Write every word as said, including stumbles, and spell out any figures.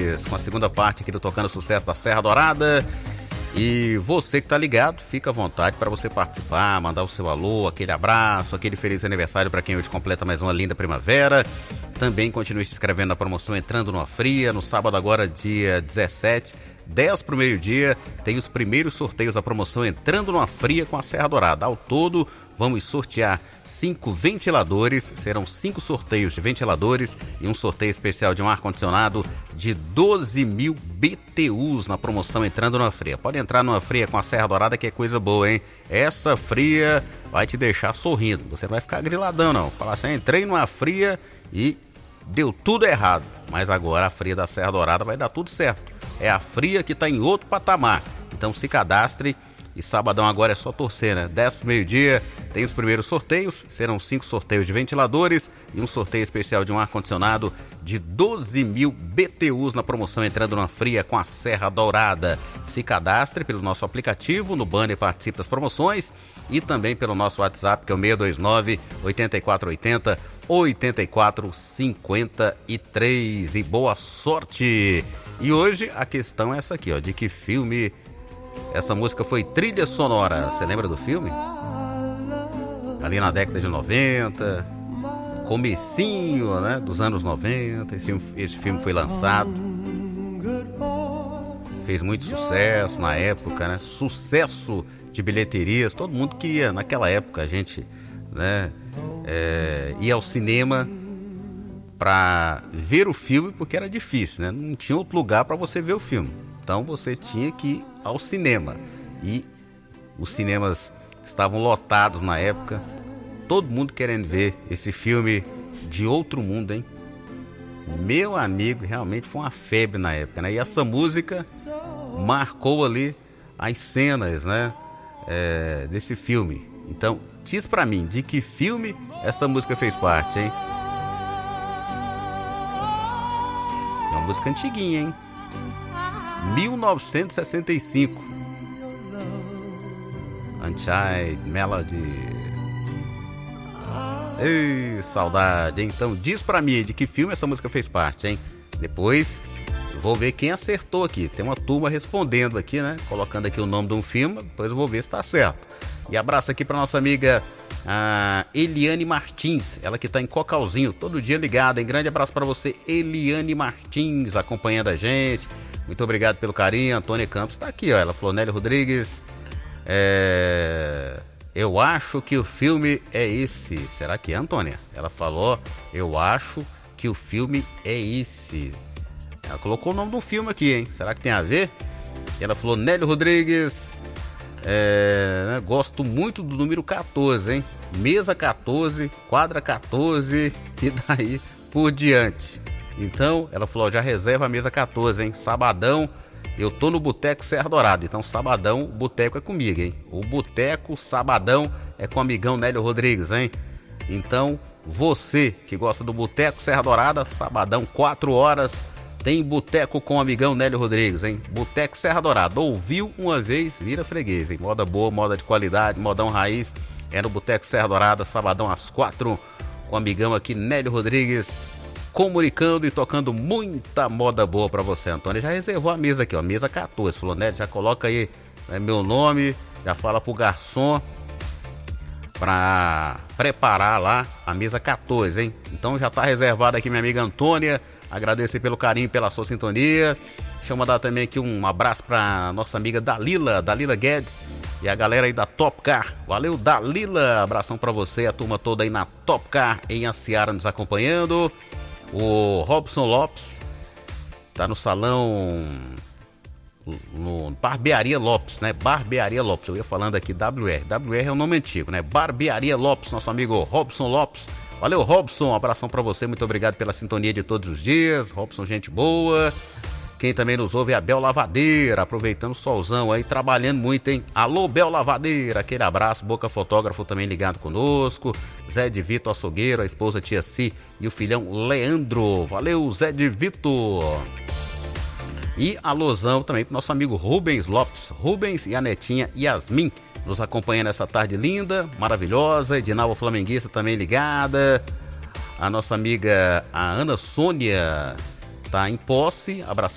Rodrigues, com a segunda parte aqui do Tocando Sucesso da Serra Dourada. E você que tá ligado, fica à vontade para você participar, mandar o seu alô, aquele abraço, aquele feliz aniversário para quem hoje completa mais uma linda primavera. Também continue se inscrevendo na promoção Entrando Numa Fria. No sábado agora, dia dezessete, dez para o meio-dia, tem os primeiros sorteios da promoção Entrando Numa Fria com a Serra Dourada. Ao todo, vamos sortear cinco ventiladores, serão cinco sorteios de ventiladores e um sorteio especial de um ar-condicionado de doze mil B T Us na promoção Entrando Numa Fria. Pode entrar numa fria com a Serra Dourada que é coisa boa, hein? Essa fria vai te deixar sorrindo, você não vai ficar griladão não. Falar assim, entrei numa fria e deu tudo errado, mas agora a fria da Serra Dourada vai dar tudo certo. É a fria que está em outro patamar, então se cadastre. E sabadão agora é só torcer, né? dez para o meio-dia, tem os primeiros sorteios, serão cinco sorteios de ventiladores e um sorteio especial de um ar-condicionado de doze mil B T Us na promoção Entrando Numa Fria com a Serra Dourada. Se cadastre pelo nosso aplicativo, no banner participe das promoções e também pelo nosso WhatsApp, que é o seis dois nove, oito quatro oito zero, oito quatro cinco três. E boa sorte! E hoje a questão é essa aqui, ó, de que filme essa música foi trilha sonora. Você lembra do filme? Ali na década de noventa, comecinho, né, dos anos noventa, esse filme, esse filme foi lançado. Fez muito sucesso na época, né? Sucesso de bilheterias. Todo mundo queria, naquela época, a gente, né, é, ia ao cinema para ver o filme porque era difícil, né? Não tinha outro lugar para você ver o filme. Então você tinha que ir ao cinema. E os cinemas estavam lotados na época. Todo mundo querendo ver esse filme de outro mundo, hein? Meu amigo, realmente foi uma febre na época, né? E essa música marcou ali as cenas, né? É, desse filme. Então, diz pra mim, de que filme essa música fez parte, hein? É uma música antiguinha, hein? mil novecentos e sessenta e cinco. Unchained Melody. Ei, saudade, hein? Então diz pra mim de que filme essa música fez parte, hein? Depois eu vou ver quem acertou aqui. Tem uma turma respondendo aqui, né? Colocando aqui o nome de um filme. Depois eu vou ver se tá certo. E abraço aqui pra nossa amiga a Eliane Martins, ela que tá em Cocalzinho, todo dia ligada, hein? Grande abraço pra você, Eliane Martins, acompanhando a gente. Muito obrigado pelo carinho. Antônia Campos tá aqui, ó. Ela falou, Nélio Rodrigues, é... eu acho que o filme é esse. Será que é, Antônia? Ela falou, eu acho que o filme é esse. Ela colocou o nome do filme aqui, hein? Será que tem a ver? E ela falou, Nélio Rodrigues, é... né? Gosto muito do número quatorze, hein? Mesa quatorze, quadra quatorze e daí por diante. Então, ela falou, já reserva a mesa quatorze, hein? Sabadão, eu tô no Boteco Serra Dourada. Então, sabadão, o boteco é comigo, hein? O boteco, sabadão, é com o amigão Nélio Rodrigues, hein? Então, você que gosta do Boteco Serra Dourada, sabadão, quatro horas, tem boteco com o amigão Nélio Rodrigues, hein? Boteco Serra Dourada. Ouviu uma vez, vira freguês, hein? Moda boa, moda de qualidade, modão raiz. É no Boteco Serra Dourada, sabadão às quatro, com o amigão aqui Nélio Rodrigues, comunicando e tocando muita moda boa pra você. Antônio já reservou a mesa aqui, ó, mesa quatorze. Falou, Nélio, já coloca aí, né, meu nome, já fala pro garçom pra preparar lá a mesa quatorze, hein? Então já tá reservada aqui minha amiga Antônia. Agradecer pelo carinho, pela sua sintonia. Deixa eu mandar também aqui um abraço pra nossa amiga Dalila, Dalila Guedes e a galera aí da Top Car. Valeu, Dalila, abração pra você, a turma toda aí na Top Car em Aciara nos acompanhando. O Robson Lopes tá no salão, no Barbearia Lopes, né? Barbearia Lopes, eu ia falando aqui W R. W R é um nome antigo, né? Barbearia Lopes, nosso amigo Robson Lopes. Valeu, Robson, um abração pra você, muito obrigado pela sintonia de todos os dias. Robson, gente boa. Quem também nos ouve é a Bel Lavadeira, aproveitando o solzão aí, trabalhando muito, hein? Alô, Bel Lavadeira, aquele abraço. Boca Fotógrafo também ligado conosco. Zé de Vitor Açougueiro, a esposa Tia Si e o filhão Leandro. Valeu, Zé de Vitor. E alôzão também pro nosso amigo Rubens Lopes. Rubens e a netinha Yasmin nos acompanhando essa tarde linda, maravilhosa. Edinalva Flamenguista também ligada. A nossa amiga, a Ana Sônia, tá em Posse. Abração